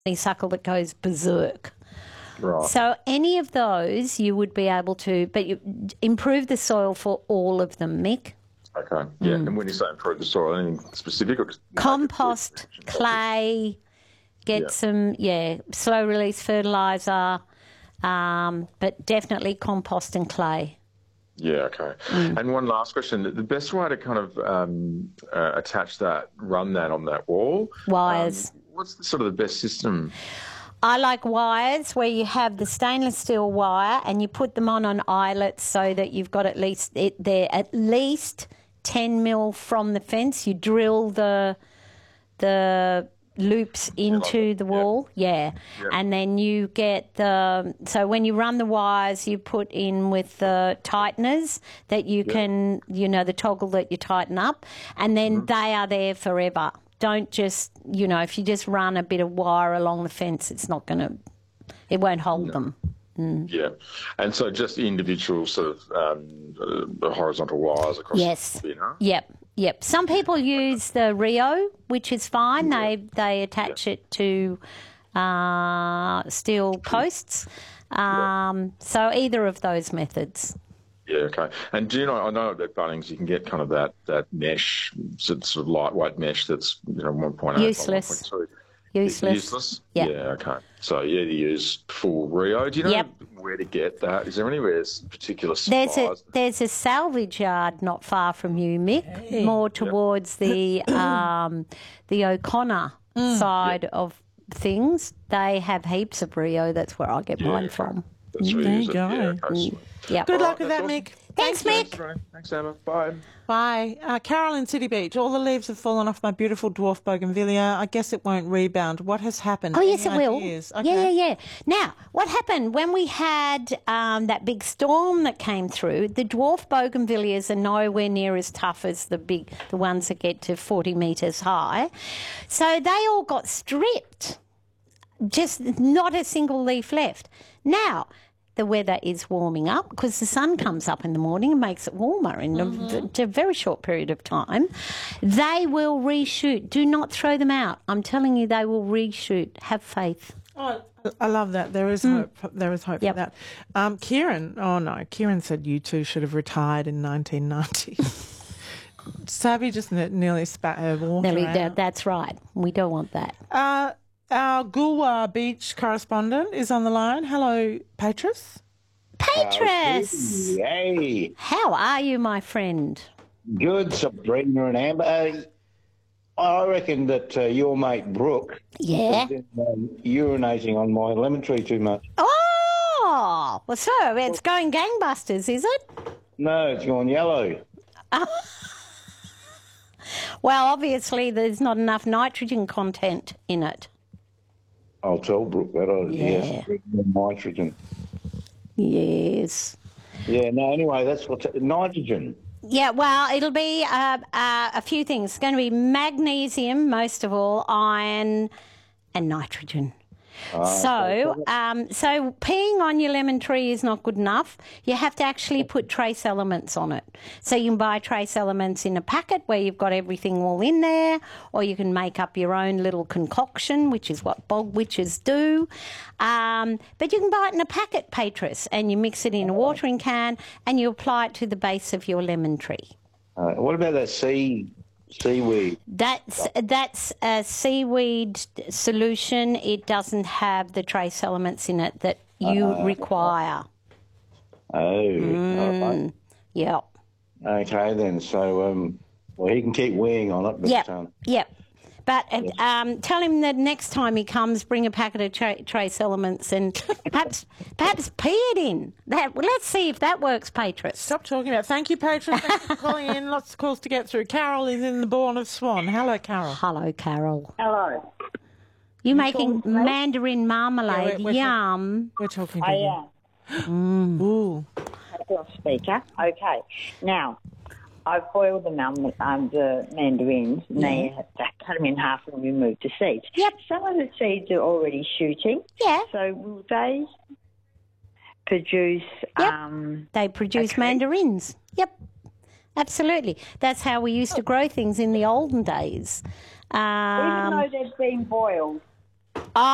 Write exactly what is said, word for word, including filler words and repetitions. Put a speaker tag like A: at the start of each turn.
A: honeysuckle that goes berserk.
B: Right.
A: So any of those you would be able to, but you improve the soil for all of them, Mick.
B: Okay, yeah. Mm. And when you say improve the soil, anything specific? Or
A: compost, clay, get yeah. some, yeah, slow release fertiliser, um, but definitely compost and clay.
B: Yeah, okay. Mm. And one last question. The best way to kind of um, uh, attach that, run that on that wall?
A: Wires.
B: Um, what's the, sort of the best system?
A: I like wires where you have the stainless steel wire and you put them on on eyelets so that you've got at least, it, they're at least ten mil from the fence. You drill the the loops into the wall, yeah. yeah. And then you get the, so when you run the wires, you put in with the tighteners that you yeah. can, you know, the toggle that you tighten up, and then mm-hmm. they are there forever. Don't just, you know, if you just run a bit of wire along the fence, it's not going to, it won't hold no. them. Mm.
B: Yeah. And so just individual sort of um, uh, horizontal wires across
A: yes.
B: the bin, huh?
A: Yep. Yep. Some people use the Rio, which is fine. Yeah. They they attach yeah. it to uh, steel posts. Um, yeah. So either of those methods.
B: Yeah, okay. And do you know, I know at Bunnings you can get kind of that, that mesh, sort of lightweight mesh that's, you know, one point eight,
A: useless.
B: one point two.
A: Useless.
B: Useless?
A: Yep.
B: Yeah, okay. So you either use full Rio. Do you know
A: yep.
B: where to get that? Is there anywhere there's particular
A: there's
B: supplies?
A: A, there's a salvage yard not far from you, Mick, hey. more towards yep. the um, the O'Connor mm. side yep. of things. They have heaps of Rio. That's where I get
B: yeah,
A: mine from.
B: That's
C: there you go.
B: Yeah, okay.
A: Yep.
C: Good
B: All
C: luck
B: right,
C: with that,
B: awesome.
C: Mick.
A: Thanks,
B: Thanks,
A: Mick.
B: Thanks, Emma. Bye.
C: Bye. Uh, Carol in City Beach. All the leaves have fallen off my beautiful dwarf bougainvillea. I guess it won't rebound. What has happened?
A: Oh, yes,
C: Any
A: it
C: ideas?
A: will.
C: Okay.
A: Yeah, yeah, yeah. Now, what happened when we had um, that big storm that came through? The dwarf bougainvilleas are nowhere near as tough as the big, the ones that get to forty metres high. So they all got stripped. Just not a single leaf left. Now, the weather is warming up because the sun comes up in the morning and makes it warmer in mm-hmm. a, a very short period of time. They will reshoot. Do not throw them out. I'm telling you, they will reshoot. Have faith.
C: Oh, I love that. There is mm. hope. There is hope
A: yep.
C: for that. Um, Kieran, oh no, Kieran said you two should have retired in nineteen ninety. Sabby just nearly spat her water
A: nearly,
C: out.
A: That's right. We don't want that.
C: Uh, Our Goolwa Beach correspondent is on the line. Hello, Patris.
A: Patris!
D: Hey.
A: How are you, my friend?
D: Good, Sabrina and Amber. Uh, I reckon that uh, your mate Brooke
A: yeah.
D: has been um, urinating on my lemon tree too much.
A: Oh! Well, so it's going gangbusters, is it?
D: No, it's gone yellow.
A: Oh. Well, obviously there's not enough nitrogen content in it.
D: I'll tell Brooke that. I,
A: yeah.
D: Yes, nitrogen.
A: Yes.
D: Yeah, no, anyway, that's what... Nitrogen.
A: Yeah, well, it'll be uh, uh, a few things. It's going to be magnesium, most of all, iron and nitrogen.
D: Uh,
A: so, um, so peeing on your lemon tree is not good enough. You have to actually put trace elements on it. So you can buy trace elements in a packet where you've got everything all in there, or you can make up your own little concoction, which is what bog witches do. Um, but you can buy it in a packet, Patris, and you mix it in a watering can and you apply it to the base of your lemon tree.
D: Uh, what about that sea... Seaweed.
A: That's that's a seaweed solution. It doesn't have the trace elements in it that you uh, require.
D: Oh,
A: mm,
D: right.
A: Yeah.
D: Okay then. So, um, well, he can keep weighing on it. But,
A: yep.
D: Um,
A: yep. But uh, um, tell him that next time he comes, bring a packet of tra- trace elements and perhaps perhaps pee it in. That, well, let's see if that works, Patris.
C: Stop talking about. Thank you, Patris. Thanks for calling in. Lots of calls to get through. Carol is in the Bourne of Swan. Hello, Carol.
A: Hello, Carol.
E: Hello.
A: You making mandarin marmalade?
C: Yeah, we're, we're
A: Yum.
C: We're talking to
E: I
C: you.
E: am.
A: Mm.
C: Ooh.
E: Off speaker. Okay. Now, I've boiled the, um, um, the mandarins and yeah. they have to cut them in half and remove the seeds.
A: Yep.
E: Some of the seeds are already shooting.
A: Yeah.
E: So will they produce...
A: Yep.
E: Um,
A: they produce mandarins. Yep. Absolutely. That's how we used to grow things in the olden days. Um,
E: Even though they've been boiled.